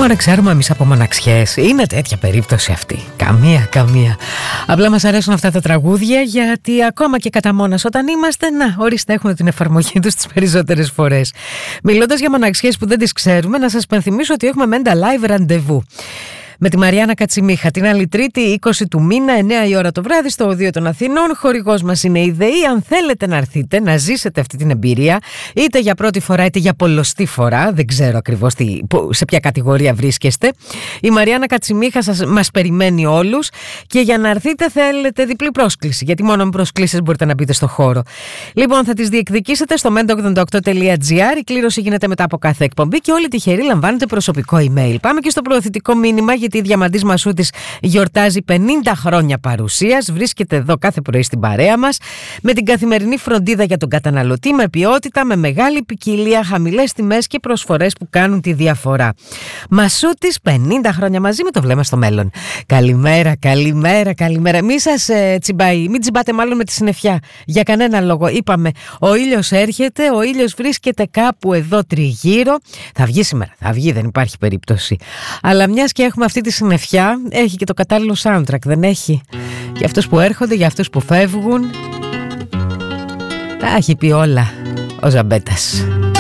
Μόνο ξέρουμε εμείς από μοναξιές. Είναι τέτοια περίπτωση αυτή. Καμία. Απλά μας αρέσουν αυτά τα τραγούδια, γιατί ακόμα και κατά μόνας όταν είμαστε, να, ορίστε, έχουν την εφαρμογή τους τις περισσότερες φορές. Μιλώντας για μοναξιές που δεν τις ξέρουμε, να σας πενθυμίσω ότι έχουμε Mental Live ραντεβού με τη Μαριάννα Κατσιμίχα την άλλη Τρίτη, 20 του μήνα, 9 η ώρα το βράδυ, στο Οδείο των Αθηνών. Χορηγός μας είναι η ΔΕΗ. Αν θέλετε να έρθετε, να ζήσετε αυτή την εμπειρία, είτε για πρώτη φορά είτε για πολλοστή φορά, δεν ξέρω ακριβώς σε ποια κατηγορία βρίσκεστε, η Μαριάννα Κατσιμίχα μας περιμένει όλους. Και για να έρθετε θέλετε διπλή πρόσκληση, γιατί μόνο με προσκλήσεις μπορείτε να μπείτε στο χώρο. Λοιπόν, θα τις διεκδικήσετε στο mendo88.gr. Η κλήρωση γίνεται μετά από κάθε εκπομπή και όλοι τυχεροί λαμβάνετε προσωπικό email. Πάμε και στο προωθητικό μήνυμα, γιατί η Διαμαντής Μασούτης γιορτάζει 50 χρόνια παρουσίας. Βρίσκεται εδώ κάθε πρωί στην παρέα μας, με την καθημερινή φροντίδα για τον καταναλωτή, με ποιότητα, με μεγάλη ποικιλία, χαμηλές τιμές και προσφορές που κάνουν τη διαφορά. Μασούτης, 50 χρόνια μαζί, με το βλέμμα στο μέλλον. Καλημέρα. Μη σας τσιμπάει, μην τσιμπάτε μάλλον με τη συννεφιά. Για κανένα λόγο. Είπαμε, ο ήλιος έρχεται, ο ήλιος βρίσκεται κάπου εδώ τριγύρω. Θα βγει σήμερα, δεν υπάρχει περίπτωση. Αλλά μιας και έχουμε αυτή τη συννεφιά, έχει και το κατάλληλο soundtrack, δεν έχει? Για αυτούς που έρχονται, για αυτούς που φεύγουν. Τα έχει πει όλα ο Ζαμπέτας.